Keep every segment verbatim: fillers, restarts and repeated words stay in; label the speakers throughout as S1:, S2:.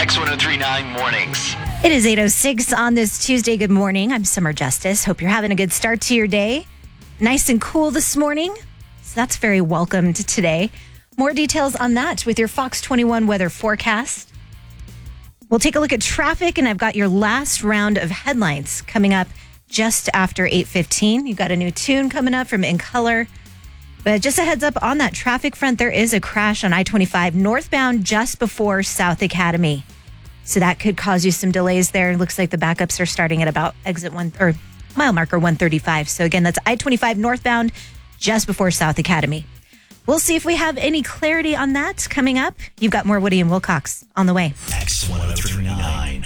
S1: X one oh three point nine Mornings.
S2: It is eight oh six on this Tuesday. Good morning. I'm Summer Justice. Hope you're having a good start to your day. Nice and cool this morning. So that's very welcome to today. More details on that with your Fox twenty-one weather forecast. We'll take a look at traffic, and I've got your last round of headlines coming up just after eight fifteen. You've got a new tune coming up from In Color. But just a heads up on that traffic front, there is a crash on I twenty-five northbound just before South Academy. So that could cause you some delays there. It looks like the backups are starting at about exit one or mile marker one thirty-five. So again, that's I twenty-five northbound just before South Academy. We'll see if we have any clarity on that coming up. You've got more Woody and Wilcox on the way.
S1: X one oh three point nine.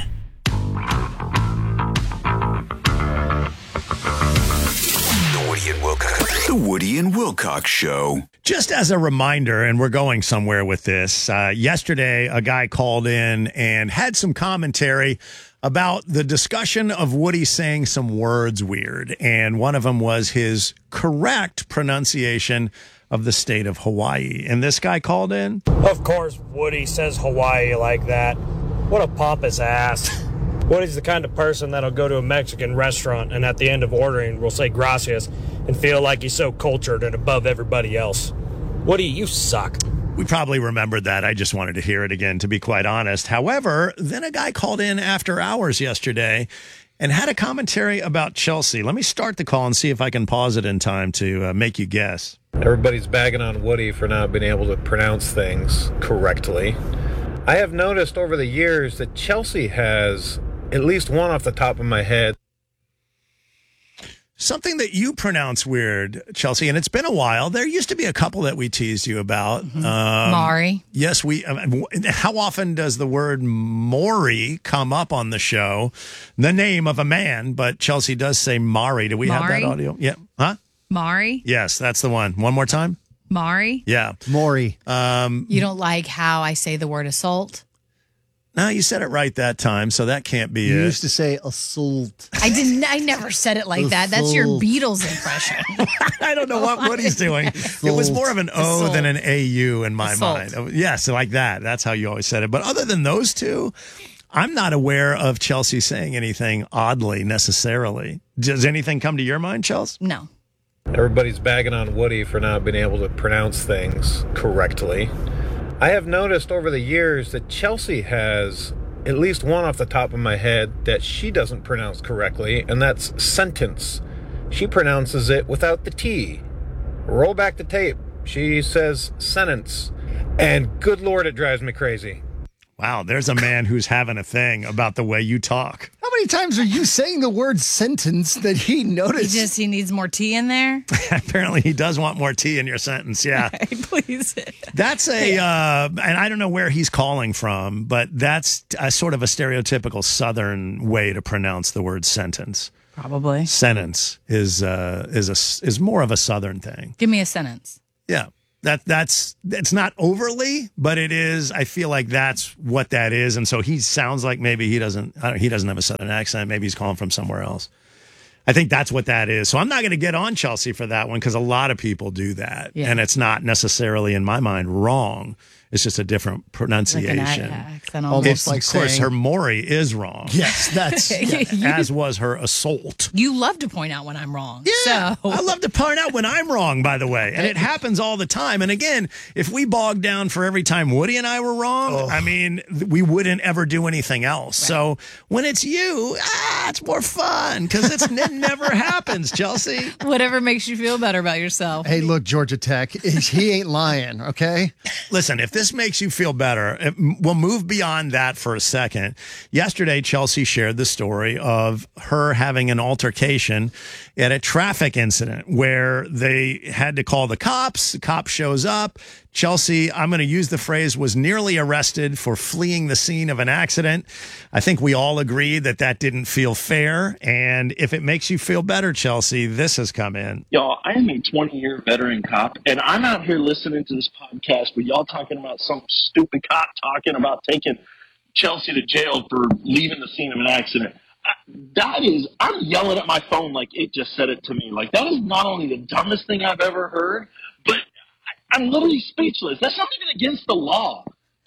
S3: The Woody and Wilcox. The Woody and Wilcox Show.
S4: Just as a reminder, and we're going somewhere with this, uh, yesterday a guy called in and had some commentary about the discussion of Woody saying some words weird. And one of them was his correct pronunciation of the state of Hawaii. And this guy called in.
S5: Of course, Woody says Hawaii like that. What a pompous ass. Woody's the kind of person that'll go to a Mexican restaurant and at the end of ordering will say gracias and feel like he's so cultured and above everybody else. Woody, you suck.
S4: We probably remembered that. I just wanted to hear it again, to be quite honest. However, then a guy called in after hours yesterday and had a commentary about Chelsea. Let me start the call and see if I can pause it in time to uh, make you guess.
S6: Everybody's bagging on Woody for not being able to pronounce things correctly. I have noticed over the years that Chelsea has at least one off the top of my head.
S4: Something that you pronounce weird, Chelsea, and it's been a while. There used to be a couple that we teased you about.
S7: Mm-hmm.
S4: Um,
S7: Maury.
S4: Yes, we. Um, how often does the word Maury come up on the show? The name of a man, but Chelsea does say Maury. Do we
S7: Maury?
S4: have that audio? Yeah. Huh?
S7: Maury.
S4: Yes, that's the one. One more time.
S7: Maury.
S4: Yeah.
S8: Maury.
S4: Um,
S7: You don't like how I say the word assault?
S4: no, you said it right that time, so that can't be
S8: You
S4: it.
S8: used to say assault.
S7: I didn't. I never said it like that. That's your
S8: Assault.
S7: Beatles impression.
S4: I don't know what Woody's doing. It was more of an O
S7: Assault.
S4: than an A U in my
S7: Assault.
S4: mind. Yes, like that. That's how you always said it. But other than those two, I'm not aware of Chelsea saying anything oddly necessarily. Does anything come to your mind, Chelsea?
S7: No.
S6: Everybody's bagging on Woody for not being able to pronounce things correctly. I have noticed over the years that Chelsea has at least one off the top of my head that she doesn't pronounce correctly, and that's sentence. She pronounces it without the T. Roll back the tape. She says sentence. And good Lord, it drives me crazy.
S4: Wow, there's a man who's having a thing about the way you talk.
S8: How many times are you saying the word sentence that he
S7: He
S8: noticed?
S7: just he needs more tea in there.
S4: Apparently, he does want more T in your sentence. Yeah.
S7: Please.
S4: That's a, uh, and I don't know where he's calling from, but that's a sort of a stereotypical Southern way to pronounce the word sentence.
S7: Probably.
S4: Sentence is uh, is a is more of a Southern thing.
S7: Give me a sentence.
S4: Yeah, that that's it's not overly, but it is. I feel like that's what that is, and so he sounds like maybe he doesn't. I don't, he doesn't have a Southern accent. Maybe he's calling from somewhere else. I think that's what that is. So I'm not going to get on Chelsea for that one because a lot of people do that,
S7: Yeah.
S4: and it's not necessarily in my mind wrong. It's just a different
S7: Like
S4: pronunciation.
S7: an accent
S8: Almost
S4: It's,
S8: like
S4: of course,
S8: saying-
S4: her Maury is wrong.
S8: Yes, that's.
S4: As was her assault.
S7: You love to point out when I'm wrong.
S4: Yeah,
S7: So
S4: I love to point out when I'm wrong, by the way. And it happens all the time. And again, if we bogged down for every time Woody and I were wrong,
S8: Oh.
S4: I mean, th- we wouldn't ever do anything else. So when it's you, ah, it's more fun because it's it never happens, Chelsea.
S7: whatever makes you feel better about yourself.
S8: Hey, look, Georgia Tech, he ain't lying, okay?
S4: Listen, if this makes you feel better, it- we'll move beyond that for a second. Yesterday, Chelsea shared the story of her having an altercation at a traffic incident where they had to call the cops. The cop shows up. Chelsea, I'm going to use the phrase, was nearly arrested for fleeing the scene of an accident. I think we all agree that that didn't feel fair. And if it makes you feel better, Chelsea, this has come in.
S9: Y'all, I am a twenty-year veteran cop, and I'm out here listening to this podcast with y'all talking about some stupid cop talking about taking Chelsea to jail for leaving the scene of an accident. I- That is, I'm yelling at my phone like it just said it to me. Like, that is not only the dumbest thing I've ever heard, but I- I'm literally speechless. That's not even against the law.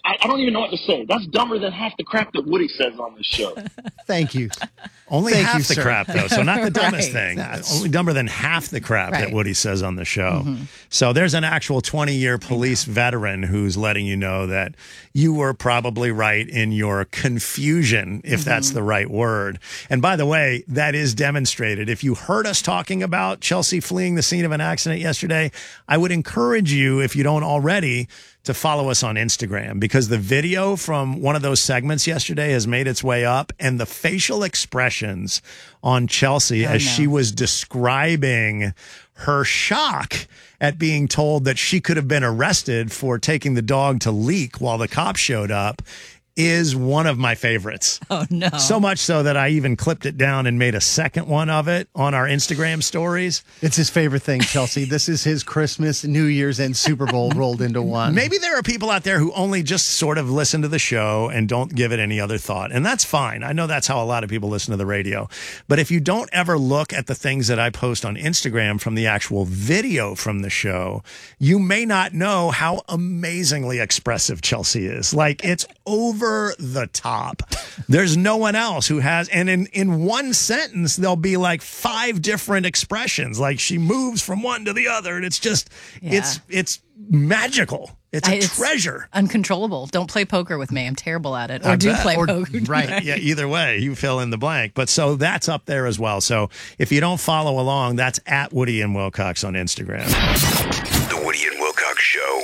S9: I, I don't even know what to say. That's dumber than half the crap that Woody says on this show.
S8: Thank you.
S4: Only
S8: Thank
S4: half
S8: you,
S4: the
S8: sir.
S4: crap, though. So not the dumbest
S7: Right.
S4: thing.
S8: That's-
S4: Only dumber than half the crap that
S7: Right.
S4: Woody says on the show.
S8: Mm-hmm.
S4: So there's an actual twenty-year police veteran who's letting you know that you were probably right in your confusion, if
S8: Mm-hmm.
S4: that's the right word. And by the way, that is demonstrated. If you heard us talking about Chelsea fleeing the scene of an accident yesterday, I would encourage you, if you don't already, to follow us on Instagram, because the video from one of those segments yesterday has made its way up, and the facial expressions on Chelsea
S7: Oh,
S4: as
S7: no.
S4: she was describing her shock at being told that she could have been arrested for taking the dog to leak while the cops showed up is one of my favorites.
S7: Oh, no.
S4: So much so that I even clipped it down and made a second one of it on our Instagram stories.
S8: It's his favorite thing, Chelsea. This is his Christmas, New Year's, and Super Bowl rolled into one.
S4: Maybe there are people out there who only just sort of listen to the show and don't give it any other thought. And that's fine. I know that's how a lot of people listen to the radio. But if you don't ever look at the things that I post on Instagram from the actual video from the show, you may not know how amazingly expressive Chelsea is. Like, it's over the top. There's no one else who has, and in, in one sentence, there'll be like five different expressions. Like, she moves from one to the other, and it's just,
S7: Yeah.
S4: it's, it's magical. It's a
S7: I- it's
S4: treasure.
S7: Uncontrollable. Don't play poker with me. I'm terrible at it. Or
S4: I
S7: do
S4: bet.
S7: play
S8: Or-
S7: poker.
S8: right.
S4: Yeah, either way, you fill in the blank. But so that's up there as well. So if you don't follow along, that's at Woody and Wilcox on Instagram.
S3: The Woody and Wilcox Show.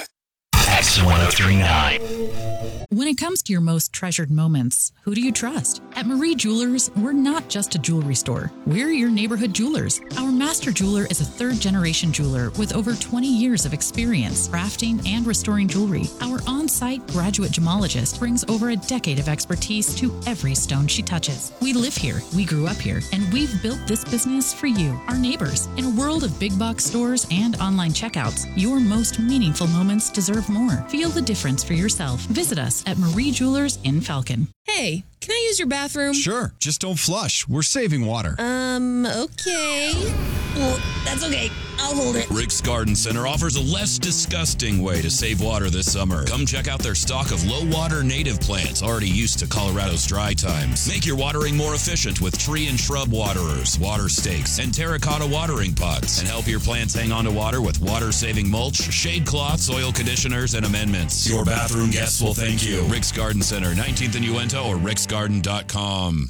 S1: X one oh three nine.
S10: When it comes to your most treasured moments, who do you trust? At Marie Jewelers, we're not just a jewelry store. We're your neighborhood jewelers. Our master jeweler is a third-generation jeweler with over twenty years of experience crafting and restoring jewelry. Our on-site graduate gemologist brings over a decade of expertise to every stone she touches. We live here, we grew up here, and we've built this business for you, our neighbors. In a world of big box stores and online checkouts, your most meaningful moments deserve more. Feel the difference for yourself. Visit us at Marie Jewelers in Falcon.
S11: Hey, can I use your bathroom?
S12: Sure, just don't flush. We're saving water.
S11: Um, okay. Well, that's okay. I'll hold it.
S13: Rick's Garden Center offers a less disgusting way to save water this summer. Come check out their stock of low-water native plants already used to Colorado's dry times. Make your watering more efficient with tree and shrub waterers, water stakes, and terracotta watering pots. And help your plants hang on to water with water-saving mulch, shade cloths, oil conditioners, and amendments. Your bathroom guests will thank you. Rick's Garden Center, nineteenth and Uinta, or ricks garden dot com.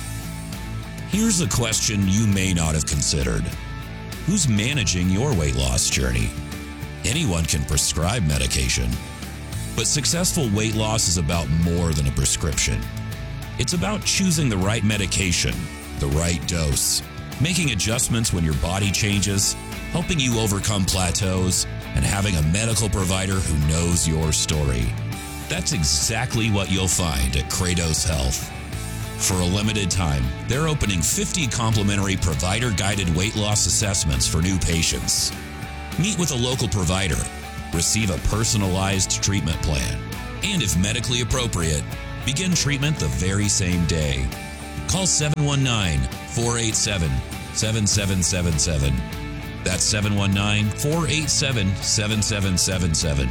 S13: Here's a question you may not have considered. Who's managing your weight loss journey? Anyone can prescribe medication, but successful weight loss is about more than a prescription. It's about choosing the right medication, the right dose, making adjustments when your body changes, helping you overcome plateaus, and having a medical provider who knows your story. That's exactly what you'll find at Kratos Health. For a limited time, they're opening fifty complimentary provider-guided weight loss assessments for new patients. Meet with a local provider, receive a personalized treatment plan, and if medically appropriate, begin treatment the very same day. Call seven one nine, four eight seven, seven seven seven seven. That's seven one nine, four eight seven, seven seven seven seven.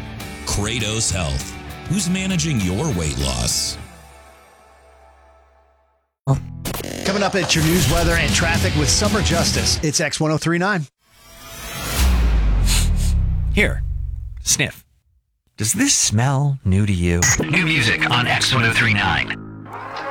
S13: Kratos Health. Who's managing your weight loss?
S8: Coming up at your news, weather, and traffic with Summer Justice. It's X one oh three nine.
S14: Here, sniff. Does this smell new to you?
S1: New music on X one oh three nine.